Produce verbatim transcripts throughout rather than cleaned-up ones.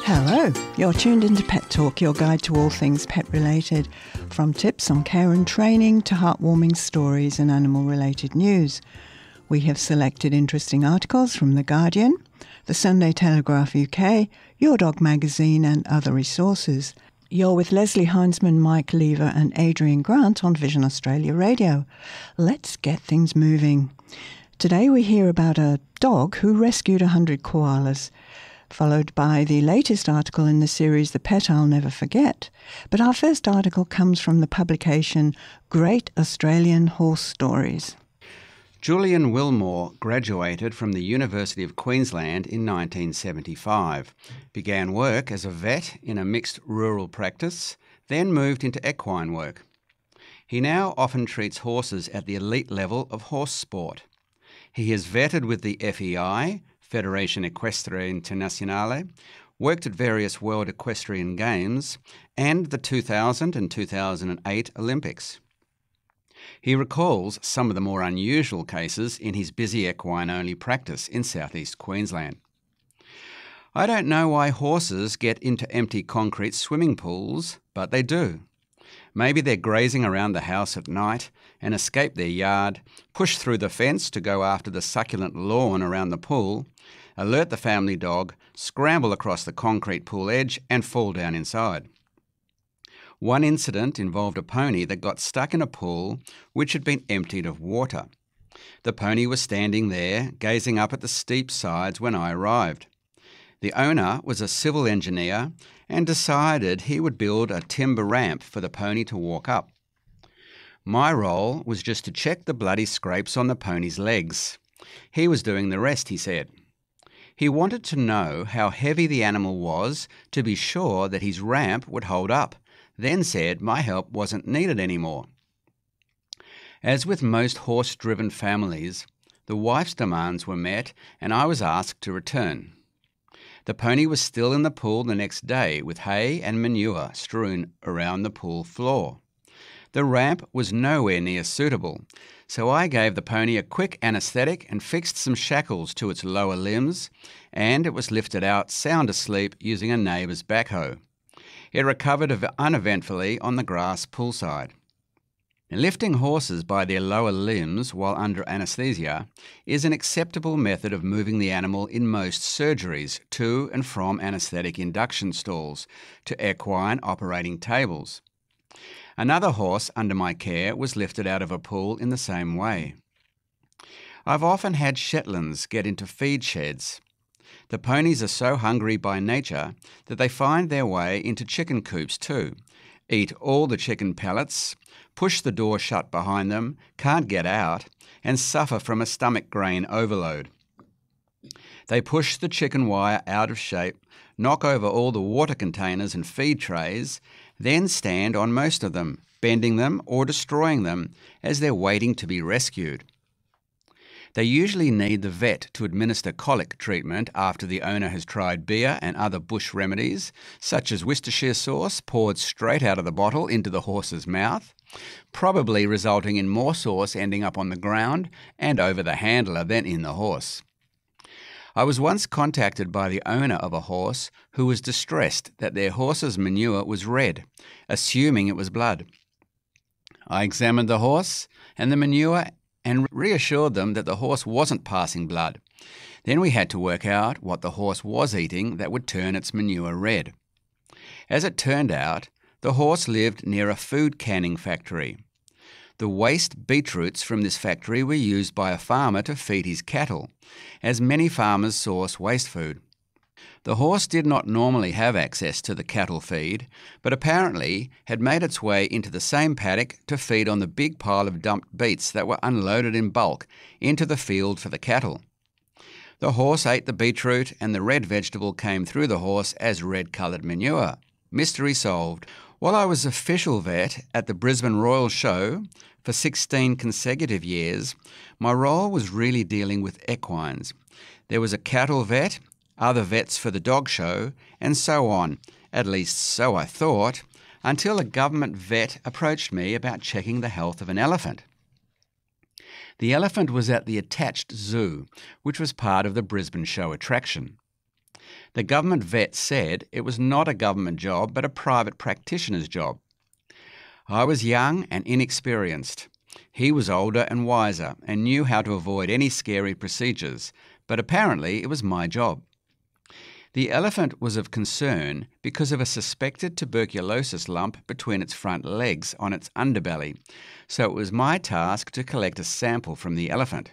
Hello, you're tuned into Pet Talk, your guide to all things pet-related, from tips on care and training to heartwarming stories and animal-related news. We have selected interesting articles from The Guardian, The Sunday Telegraph U K, Your Dog Magazine and other resources. You're with Leslie Heinzman, Mike Lever and Adrian Grant on Vision Australia Radio. Let's get things moving. Today we hear about a dog who rescued one hundred koalas, followed by the latest article in the series The Pet I'll Never Forget. But our first article comes from the publication Great Australian Horse Stories. Julian Wilmore graduated from the University of Queensland in nineteen seventy-five, began work as a vet in a mixed rural practice, then moved into equine work. He now often treats horses at the elite level of horse sport. He has vetted with the F E I, Federation Equestre Internazionale, worked at various World Equestrian Games and the two thousand and two thousand eight Olympics. He recalls some of the more unusual cases in his busy equine-only practice in southeast Queensland. I don't know why horses get into empty concrete swimming pools, but they do. Maybe they're grazing around the house at night and escape their yard, push through the fence to go after the succulent lawn around the pool, alert the family dog, scramble across the concrete pool edge and fall down inside. One incident involved a pony that got stuck in a pool which had been emptied of water. The pony was standing there, gazing up at the steep sides when I arrived. The owner was a civil engineer and decided he would build a timber ramp for the pony to walk up. My role was just to check the bloody scrapes on the pony's legs. He was doing the rest, he said. He wanted to know how heavy the animal was to be sure that his ramp would hold up, then said my help wasn't needed anymore. As with most horse-driven families, the wife's demands were met and I was asked to return. The pony was still in the pool the next day with hay and manure strewn around the pool floor. The ramp was nowhere near suitable, so I gave the pony a quick anaesthetic and fixed some shackles to its lower limbs, and it was lifted out sound asleep using a neighbour's backhoe. It recovered uneventfully on the grass poolside. Lifting horses by their lower limbs while under anaesthesia is an acceptable method of moving the animal in most surgeries to and from anaesthetic induction stalls to equine operating tables. Another horse under my care was lifted out of a pool in the same way. I've often had Shetlands get into feed sheds. The ponies are so hungry by nature that they find their way into chicken coops too, eat all the chicken pellets, push the door shut behind them, can't get out, and suffer from a stomach grain overload. They push the chicken wire out of shape, knock over all the water containers and feed trays, then stand on most of them, bending them or destroying them as they're waiting to be rescued. They usually need the vet to administer colic treatment after the owner has tried beer and other bush remedies, such as Worcestershire sauce poured straight out of the bottle into the horse's mouth, probably resulting in more sauce ending up on the ground and over the handler than in the horse. I was once contacted by the owner of a horse who was distressed that their horse's manure was red, assuming it was blood. I examined the horse and the manure and reassured them that the horse wasn't passing blood. Then we had to work out what the horse was eating that would turn its manure red. As it turned out, the horse lived near a food canning factory. The waste beetroots from this factory were used by a farmer to feed his cattle, as many farmers source waste food. The horse did not normally have access to the cattle feed, but apparently had made its way into the same paddock to feed on the big pile of dumped beets that were unloaded in bulk into the field for the cattle. The horse ate the beetroot and the red vegetable came through the horse as red-coloured manure. Mystery solved. While I was official vet at the Brisbane Royal Show for sixteen consecutive years, my role was really dealing with equines. There was a cattle vet, other vets for the dog show, and so on, at least so I thought, until a government vet approached me about checking the health of an elephant. The elephant was at the attached zoo, which was part of the Brisbane show attraction. The government vet said it was not a government job but a private practitioner's job. I was young and inexperienced. He was older and wiser and knew how to avoid any scary procedures, but apparently it was my job. The elephant was of concern because of a suspected tuberculosis lump between its front legs on its underbelly, so it was my task to collect a sample from the elephant.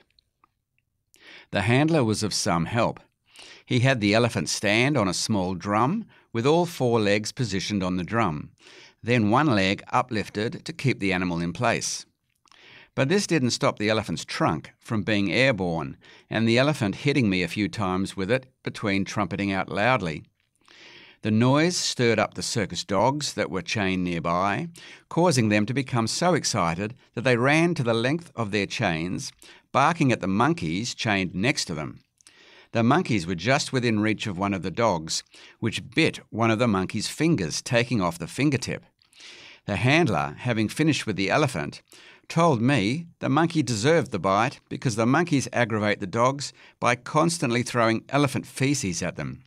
The handler was of some help. He had the elephant stand on a small drum with all four legs positioned on the drum, then one leg uplifted to keep the animal in place. But this didn't stop the elephant's trunk from being airborne and the elephant hitting me a few times with it between trumpeting out loudly. The noise stirred up the circus dogs that were chained nearby, causing them to become so excited that they ran to the length of their chains, barking at the monkeys chained next to them. The monkeys were just within reach of one of the dogs, which bit one of the monkey's fingers, taking off the fingertip. The handler, having finished with the elephant, told me the monkey deserved the bite because the monkeys aggravate the dogs by constantly throwing elephant feces at them.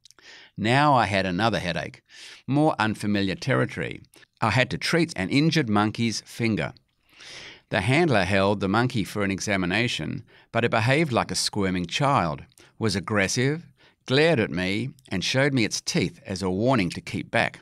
Now I had another headache, more unfamiliar territory. I had to treat an injured monkey's finger. The handler held the monkey for an examination, but it behaved like a squirming child, was aggressive, glared at me, and showed me its teeth as a warning to keep back.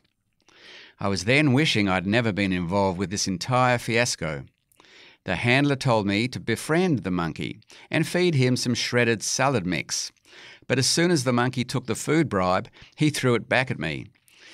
I was then wishing I'd never been involved with this entire fiasco. The handler told me to befriend the monkey and feed him some shredded salad mix. But as soon as the monkey took the food bribe, he threw it back at me.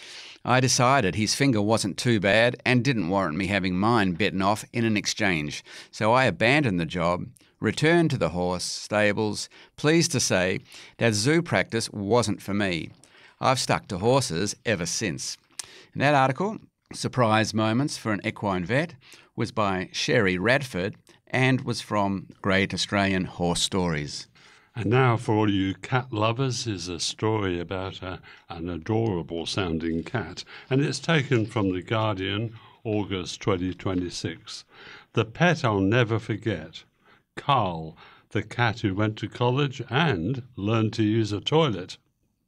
I decided his finger wasn't too bad and didn't warrant me having mine bitten off in an exchange, so I abandoned the job, returned to the horse stables, pleased to say that zoo practice wasn't for me. I've stuck to horses ever since. And that article, Surprise Moments for an Equine Vet, was by Sherry Radford and was from Great Australian Horse Stories. And now for all you cat lovers is a story about a, an adorable sounding cat, and it's taken from The Guardian, August twenty twenty-six. The pet I'll never forget. Carl, the cat who went to college and learned to use a toilet.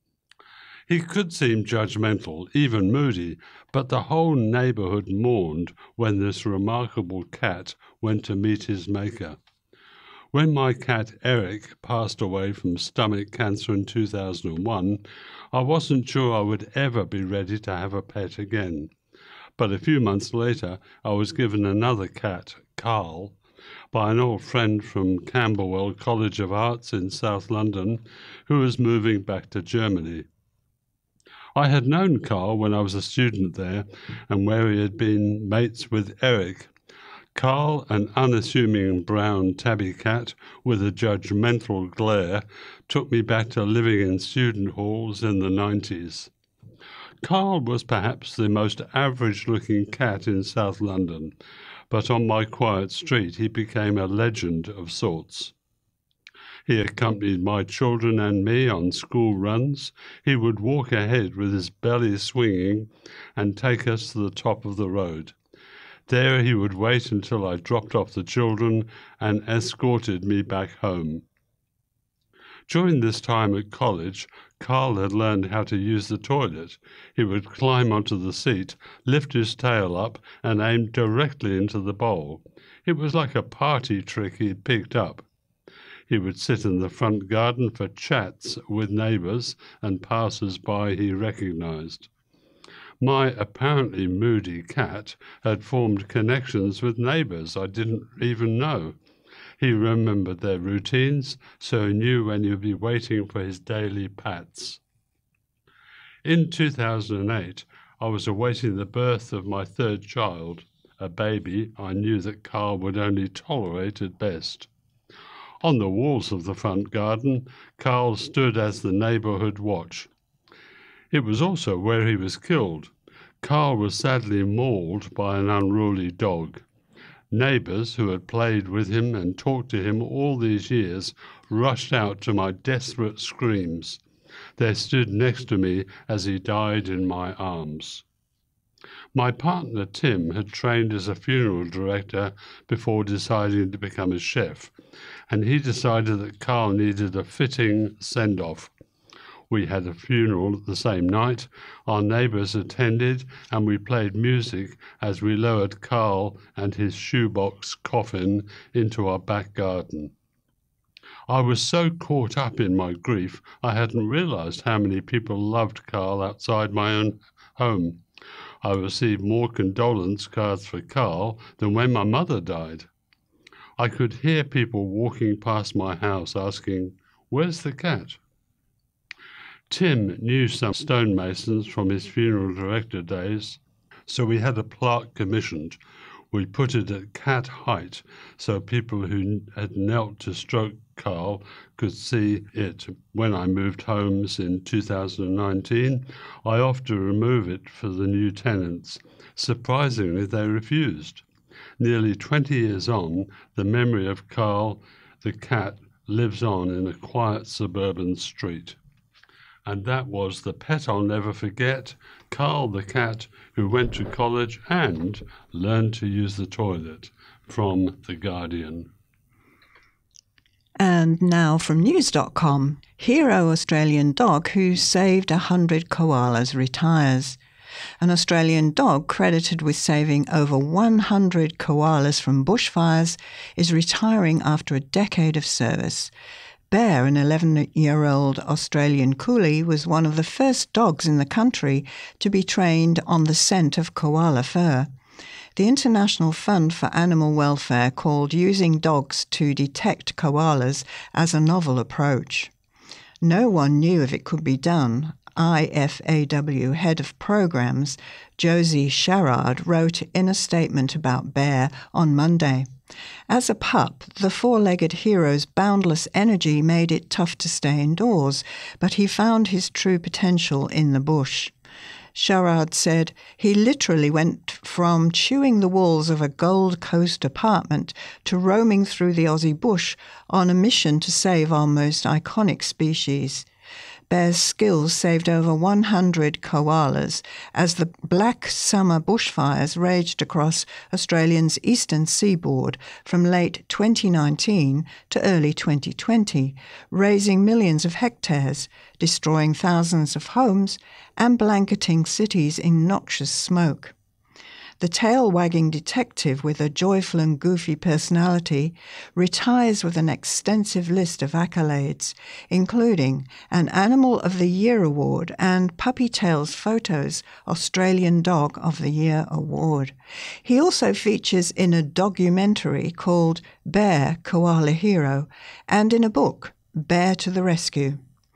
He could seem judgmental, even moody, but the whole neighbourhood mourned when this remarkable cat went to meet his maker. When my cat Eric passed away from stomach cancer in two thousand one, I wasn't sure I would ever be ready to have a pet again. But a few months later, I was given another cat, Carl, by an old friend from Camberwell College of Arts in South London, who was moving back to Germany. I had known Carl when I was a student there and where he had been mates with Eric. Carl, an unassuming brown tabby cat with a judgmental glare, took me back to living in student halls in the nineties. Carl was perhaps the most average-looking cat in South London, but on my quiet street he became a legend of sorts. He accompanied my children and me on school runs. He would walk ahead with his belly swinging and take us to the top of the road. There he would wait until I dropped off the children and escorted me back home. During this time at college, Carl had learned how to use the toilet. He would climb onto the seat, lift his tail up, and aim directly into the bowl. It was like a party trick he'd picked up. He would sit in the front garden for chats with neighbours and passers-by he recognised. My apparently moody cat had formed connections with neighbours I didn't even know. He remembered their routines, so he knew when he'd be waiting for his daily pats. In two thousand eight, I was awaiting the birth of my third child, a baby I knew that Carl would only tolerate at best. On the walls of the front garden, Carl stood as the neighbourhood watch. It was also where he was killed. Carl was sadly mauled by an unruly dog. Neighbours who had played with him and talked to him all these years rushed out to my desperate screams. They stood next to me as he died in my arms. My partner Tim had trained as a funeral director before deciding to become a chef, and he decided that Carl needed a fitting send-off. We had a funeral the same night. Our neighbours attended, and we played music as we lowered Carl and his shoebox coffin into our back garden. I was so caught up in my grief, I hadn't realised how many people loved Carl outside my own home. I received more condolence cards for Carl than when my mother died. I could hear people walking past my house asking, "Where's the cat?" Tim knew some stonemasons from his funeral director days, so we had a plaque commissioned. We put it at cat height so people who had knelt to stroke Carl could see it. When I moved homes in two thousand nineteen, I offered to remove it for the new tenants. Surprisingly, they refused. Nearly twenty years on, the memory of Carl the cat lives on in a quiet suburban street. And that was the pet I'll never forget, Carl the cat, who went to college and learned to use the toilet, from The Guardian. And now from news dot com, hero Australian dog who saved one hundred koalas retires. An Australian dog credited with saving over one hundred koalas from bushfires is retiring after a decade of service. Bear, an eleven-year-old Australian coolie, was one of the first dogs in the country to be trained on the scent of koala fur. The International Fund for Animal Welfare called using dogs to detect koalas as a novel approach. No one knew if it could be done. I F A W head of programs Josie Sharrard wrote in a statement about Bear on Monday. As a pup, the four-legged hero's boundless energy made it tough to stay indoors, but he found his true potential in the bush. Sharrard said he literally went from chewing the walls of a Gold Coast apartment to roaming through the Aussie bush on a mission to save our most iconic species. Bear's skills saved over one hundred koalas as the Black Summer bushfires raged across Australia's eastern seaboard from late twenty nineteen to early twenty twenty, razing millions of hectares, destroying thousands of homes, and blanketing cities in noxious smoke. The tail-wagging detective with a joyful and goofy personality retires with an extensive list of accolades, including an Animal of the Year award and Puppy Tales Photos Australian Dog of the Year award. He also features in a documentary called Bear, Koala Hero, and in a book, Bear to the Rescue.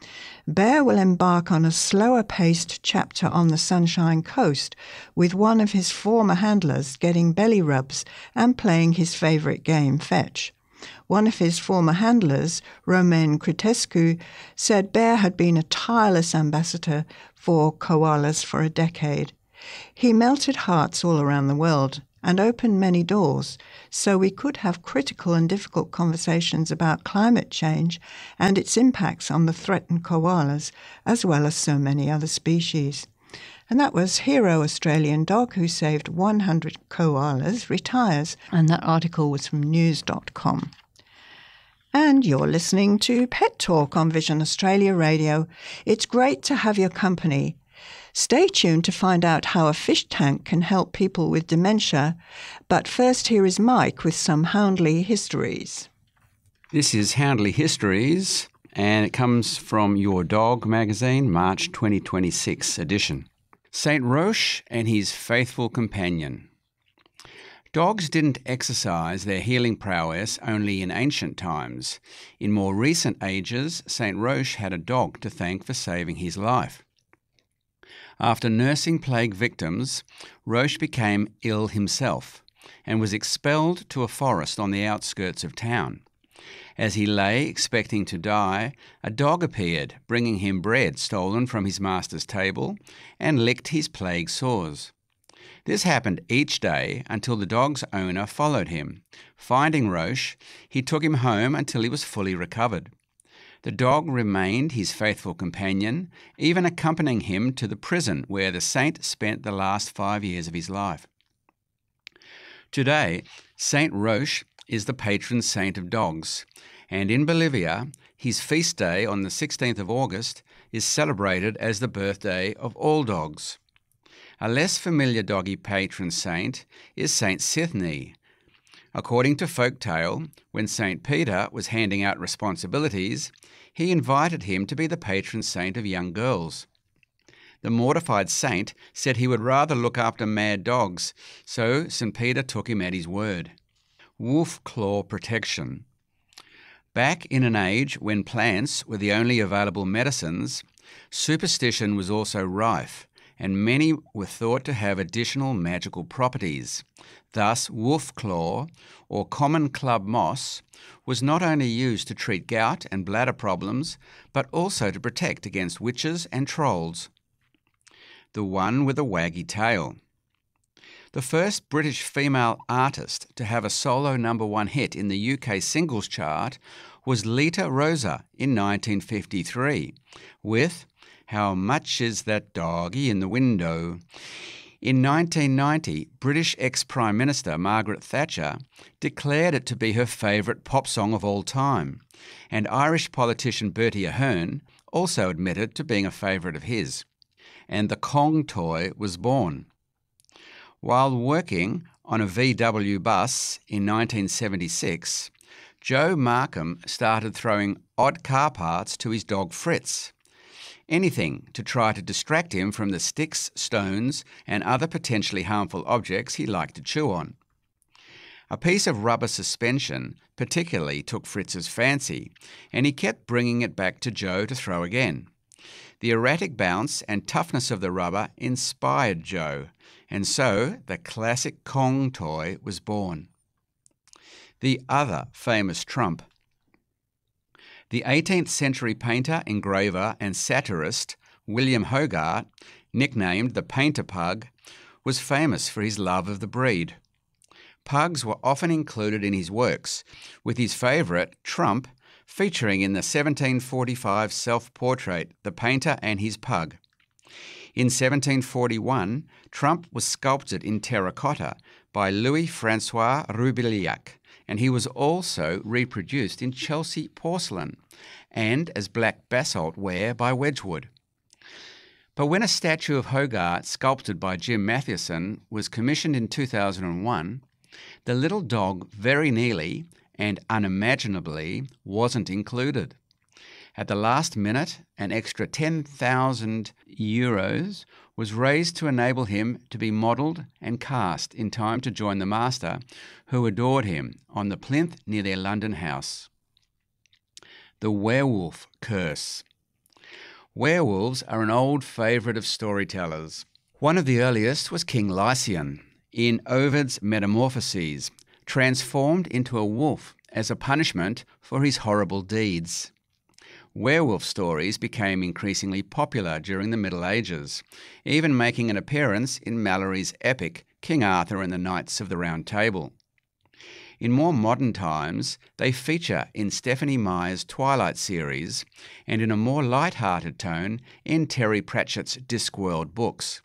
Bear will embark on a slower-paced chapter on the Sunshine Coast, with one of his former handlers getting belly rubs and playing his favourite game, fetch. One of his former handlers, Romain Critescu, said Bear had been a tireless ambassador for koalas for a decade. He melted hearts all around the world and opened many doors, so we could have critical and difficult conversations about climate change and its impacts on the threatened koalas, as well as so many other species. And that was hero Australian dog who saved one hundred koalas retires, and that article was from news dot com. And you're listening to Pet Talk on Vision Australia Radio. It's great to have your company. Stay tuned to find out how a fish tank can help people with dementia. But first, here is Mike with some Houndley Histories. This is Houndley Histories, and it comes from Your Dog magazine, March twenty twenty-six edition. Saint Roche and his faithful companion. Dogs didn't exercise their healing prowess only in ancient times. In more recent ages, Saint Roche had a dog to thank for saving his life. After nursing plague victims, Roche became ill himself and was expelled to a forest on the outskirts of town. As he lay expecting to die, a dog appeared, bringing him bread stolen from his master's table and licked his plague sores. This happened each day until the dog's owner followed him. Finding Roche, he took him home until he was fully recovered. The dog remained his faithful companion, even accompanying him to the prison where the saint spent the last five years of his life. Today, Saint Roche is the patron saint of dogs, and in Bolivia, his feast day on the sixteenth of August is celebrated as the birthday of all dogs. A less familiar doggy patron saint is Saint Sithne. According to folk tale, when Saint Peter was handing out responsibilities, he invited him to be the patron saint of young girls. The mortified saint said he would rather look after mad dogs, so Saint Peter took him at his word. Wolf claw protection. Back in an age when plants were the only available medicines, superstition was also rife, and many were thought to have additional magical properties. Thus, wolf claw, or common club moss, was not only used to treat gout and bladder problems, but also to protect against witches and trolls. The one with a waggy tail. The first British female artist to have a solo number one hit in the U K singles chart was Lita Rosa in nineteen fifty-three, with How Much Is That Doggy in the Window? In nineteen ninety, British ex-Prime Minister Margaret Thatcher declared it to be her favourite pop song of all time, and Irish politician Bertie Ahern also admitted to being a favourite of his, and the Kong toy was born. While working on a V W bus in nineteen seventy-six, Joe Markham started throwing odd car parts to his dog Fritz. Anything to try to distract him from the sticks, stones, and other potentially harmful objects he liked to chew on. A piece of rubber suspension particularly took Fritz's fancy, and he kept bringing it back to Joe to throw again. The erratic bounce and toughness of the rubber inspired Joe, and so the classic Kong toy was born. The other famous trump. The eighteenth century painter, engraver and satirist William Hogarth, nicknamed the Painter Pug, was famous for his love of the breed. Pugs were often included in his works, with his favourite, Trump, featuring in the seventeen forty-five self-portrait The Painter and His Pug. In seventeen forty-one, Trump was sculpted in terracotta by Louis-François Roubiliac, and he was also reproduced in Chelsea porcelain and as black basalt ware by Wedgwood. But when a statue of Hogarth, sculpted by Jim Mathieson, was commissioned in two thousand one, the little dog very nearly and unimaginably wasn't included. At the last minute, an extra ten thousand euros was raised to enable him to be modelled and cast in time to join the master, who adored him, on the plinth near their London house. The werewolf curse. Werewolves are an old favourite of storytellers. One of the earliest was King Lycian, in Ovid's Metamorphoses, transformed into a wolf as a punishment for his horrible deeds. Werewolf stories became increasingly popular during the Middle Ages, even making an appearance in Malory's epic King Arthur and the Knights of the Round Table. In more modern times, they feature in Stephanie Meyer's Twilight series and in a more light-hearted tone in Terry Pratchett's Discworld books.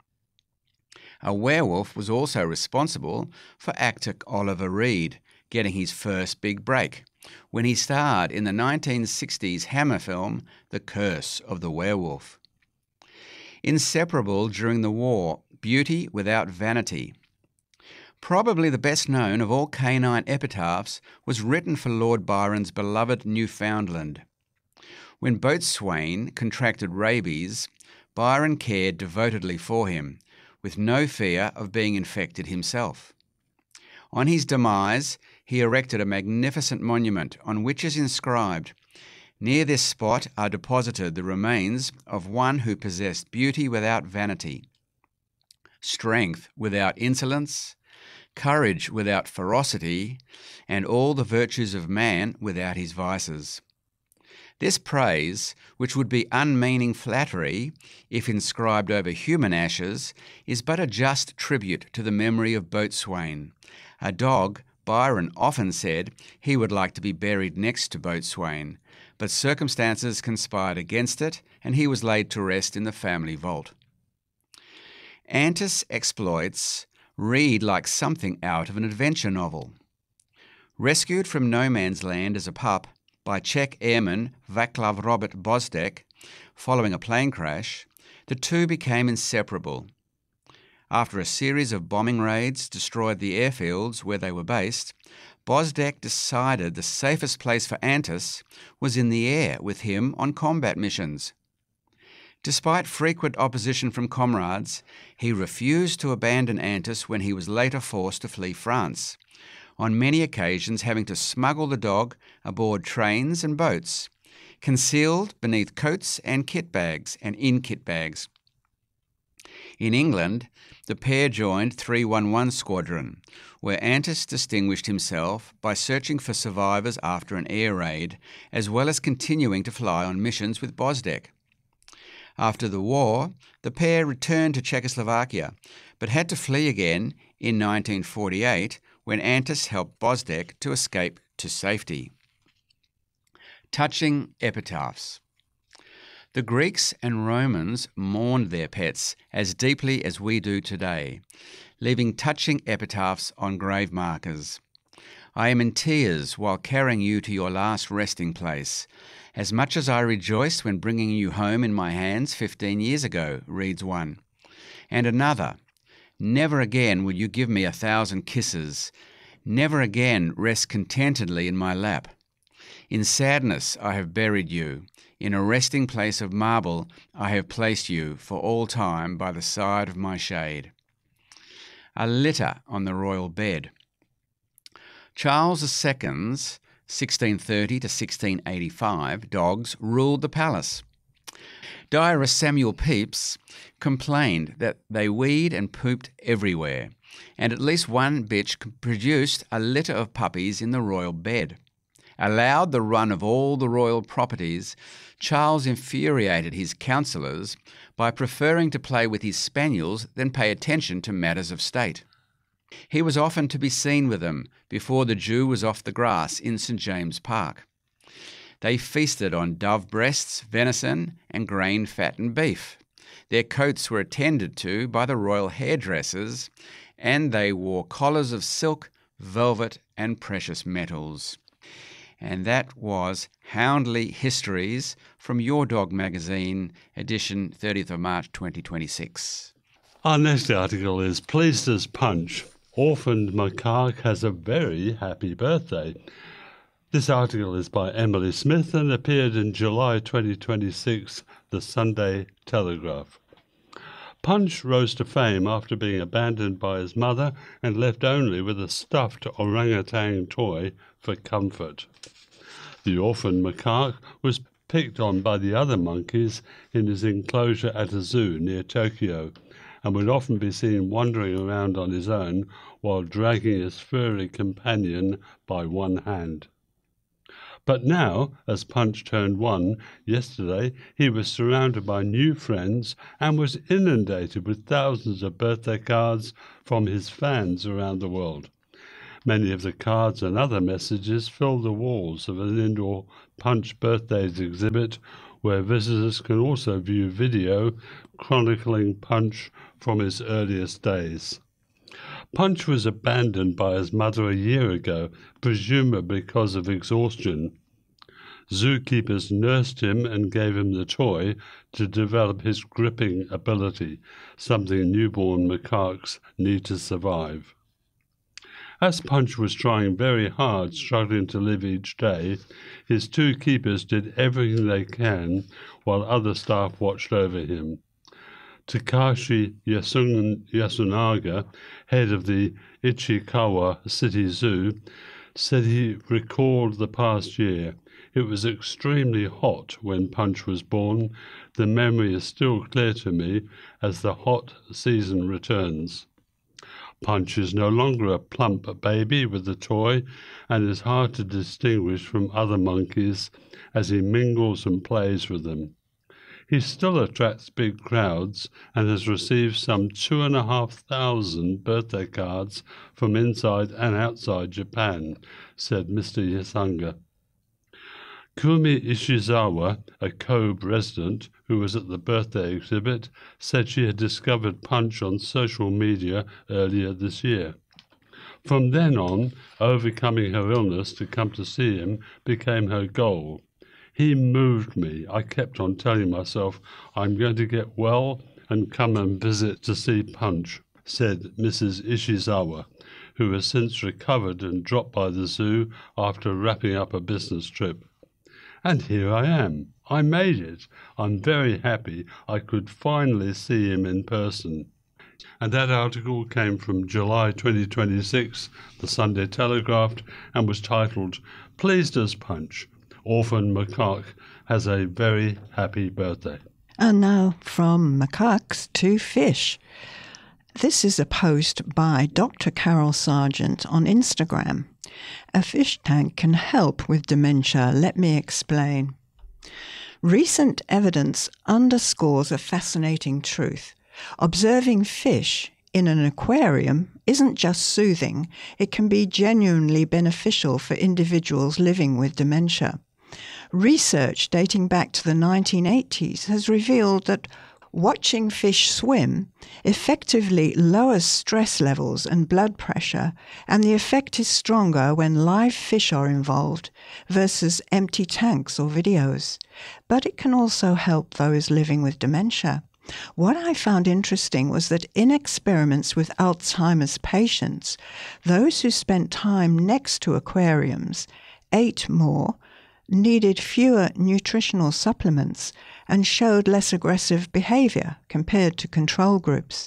A werewolf was also responsible for actor Oliver Reed getting his first big break when he starred in the nineteen sixties Hammer film The Curse of the Werewolf. Inseparable during the war, Beauty Without Vanity. Probably the best known of all canine epitaphs was written for Lord Byron's beloved Newfoundland. When Boatswain contracted rabies, Byron cared devotedly for him, with no fear of being infected himself. On his demise, he erected a magnificent monument on which is inscribed, "Near this spot are deposited the remains of one who possessed beauty without vanity, strength without insolence, courage without ferocity, and all the virtues of man without his vices." This praise, which would be unmeaning flattery if inscribed over human ashes, is but a just tribute to the memory of Boatswain, a dog Byron often said he would like to be buried next to Boatswain, but circumstances conspired against it, and he was laid to rest in the family vault. Antis' exploits read like something out of an adventure novel. Rescued from no man's land as a pup by Czech airman Václav Robert Bozdek, following a plane crash, the two became inseparable. After a series of bombing raids destroyed the airfields where they were based, Bozdek decided the safest place for Antis was in the air with him on combat missions. Despite frequent opposition from comrades, he refused to abandon Antis when he was later forced to flee France, on many occasions having to smuggle the dog aboard trains and boats, concealed beneath coats and kit bags and in kit bags. In England, the pair joined three one one Squadron, where Antis distinguished himself by searching for survivors after an air raid, as well as continuing to fly on missions with Bozdek. After the war, the pair returned to Czechoslovakia, but had to flee again in nineteen forty-eight when Antis helped Bozdek to escape to safety. Touching epitaphs. The Greeks and Romans mourned their pets as deeply as we do today, leaving touching epitaphs on grave markers. I am in tears while carrying you to your last resting place, as much as I rejoiced when bringing you home in my hands fifteen years ago, reads one. And another, never again will you give me a thousand kisses, never again rest contentedly in my lap. In sadness I have buried you, in a resting place of marble I have placed you for all time by the side of my shade. A litter on the royal bed. Charles the Second's sixteen thirty to sixteen eighty-five dogs ruled the palace. Diarist Samuel Pepys complained that they weed and pooped everywhere, and at least one bitch produced a litter of puppies in the royal bed. Allowed the run of all the royal properties, Charles infuriated his councillors by preferring to play with his spaniels than pay attention to matters of state. He was often to be seen with them before the dew was off the grass in St James Park. They feasted on dove breasts, venison, and grain-fattened beef. Their coats were attended to by the royal hairdressers, and they wore collars of silk, velvet, and precious metals. And that was Houndley Histories from Your Dog magazine, edition thirtieth of March twenty twenty-six. Our next article is Pleased as Punch. Orphaned macaque has a very happy birthday. This article is by Emily Smith and appeared in July twenty twenty-six, The Sunday Telegraph. Punch rose to fame after being abandoned by his mother and left only with a stuffed orangutan toy for comfort. The orphaned macaque was picked on by the other monkeys in his enclosure at a zoo near Tokyo, and would often be seen wandering around on his own while dragging his furry companion by one hand. But now, as Punch turned one, yesterday he was surrounded by new friends and was inundated with thousands of birthday cards from his fans around the world. Many of the cards and other messages fill the walls of an indoor Punch Birthdays exhibit, where visitors can also view video chronicling Punch from his earliest days. Punch was abandoned by his mother a year ago, presumably because of exhaustion. Zookeepers nursed him and gave him the toy to develop his gripping ability, something newborn macaques need to survive. As Punch was trying very hard, struggling to live each day, his two keepers did everything they can while other staff watched over him. Takashi Yasun- Yasunaga, head of the Ichikawa City Zoo, said he recalled the past year. It was extremely hot when Punch was born. The memory is still clear to me as the hot season returns. Punch is no longer a plump baby with a toy and is hard to distinguish from other monkeys as he mingles and plays with them. He still attracts big crowds and has received some two and a half thousand birthday cards from inside and outside Japan, said Mister Yasanga. Kumi Ishizawa, a Kobe resident who was at the birthday exhibit, said she had discovered Punch on social media earlier this year. From then on, overcoming her illness to come to see him became her goal. He moved me. I kept on telling myself, I'm going to get well and come and visit to see Punch, said Missus Ishizawa, who has since recovered and dropped by the zoo after wrapping up a business trip. And here I am. I made it. I'm very happy I could finally see him in person. And that article came from July twenty twenty-six, the Sunday Telegraph, and was titled, Pleased as Punch, Orphan Macaque has a very happy birthday. And now from macaques to fish. This is a post by Doctor Carol Sargent on Instagram. A fish tank can help with dementia. Let me explain. Recent evidence underscores a fascinating truth. Observing fish in an aquarium isn't just soothing, it can be genuinely beneficial for individuals living with dementia. Research dating back to the nineteen eighties has revealed that watching fish swim effectively lowers stress levels and blood pressure, and the effect is stronger when live fish are involved versus empty tanks or videos. But it can also help those living with dementia. What I found interesting was that in experiments with Alzheimer's patients, those who spent time next to aquariums ate more, needed fewer nutritional supplements, and showed less aggressive behavior compared to control groups.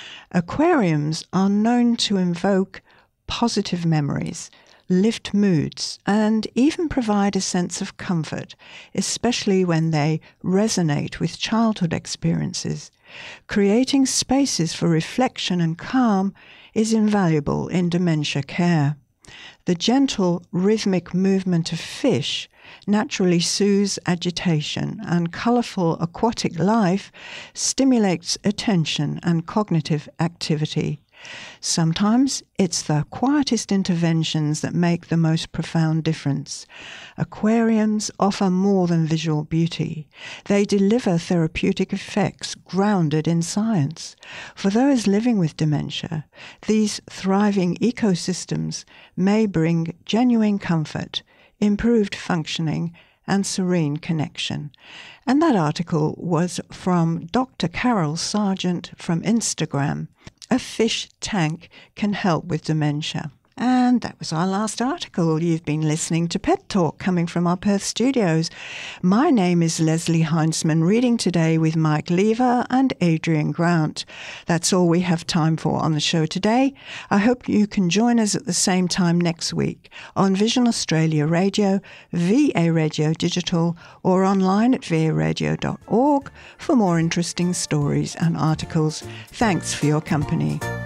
Aquariums are known to invoke positive memories, lift moods, and even provide a sense of comfort, especially when they resonate with childhood experiences. Creating spaces for reflection and calm is invaluable in dementia care. The gentle, rhythmic movement of fish naturally soothes agitation, and colourful aquatic life stimulates attention and cognitive activity. Sometimes it's the quietest interventions that make the most profound difference. Aquariums offer more than visual beauty. They deliver therapeutic effects grounded in science. For those living with dementia, these thriving ecosystems may bring genuine comfort, improved functioning, and serene connection. And that article was from Doctor Carol Sargent from Instagram. A fish tank can help with dementia. And that was our last article. You've been listening to Pet Talk coming from our Perth studios. My name is Leslie Heinzman, reading today with Mike Lever and Adrian Grant. That's all we have time for on the show today. I hope you can join us at the same time next week on Vision Australia Radio, V A Radio Digital, or online at v a radio dot org for more interesting stories and articles. Thanks for your company.